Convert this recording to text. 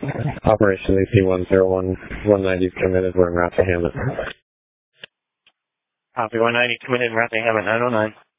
Operation AC-101, 190 is committed, we're in Rappahannock. Copy, 190 committed in Rappahannock, 909.